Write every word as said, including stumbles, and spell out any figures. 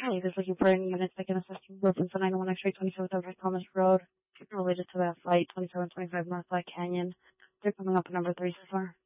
Hi, this is looking for any units that can assist you with the nine one X-ray twenty-seventh over Thomas Road related to that flight twenty-seven twenty-five North Black Canyon. They're coming up at number three so far.